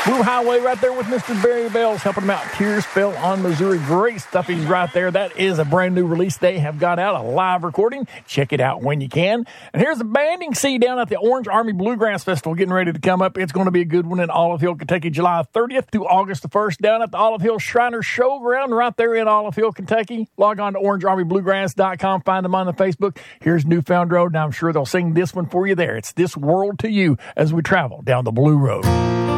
Blue Highway right there with Mr. Barry Bells helping him out. Tears Fell on Missouri. Great stuff he's right there. That is a brand new release. They have got out a live recording. Check it out when you can. And here's a banding see down at the Orange Army Bluegrass Festival getting ready to come up. It's going to be a good one in Olive Hill, Kentucky, July 30th through August the 1st down at the Olive Hill Shriner Showground right there in Olive Hill, Kentucky. Log on to orangearmybluegrass.com. Find them on the Facebook. Here's Newfound Road, and I'm sure they'll sing this one for you there. It's This World to You as we travel down the Blue Road.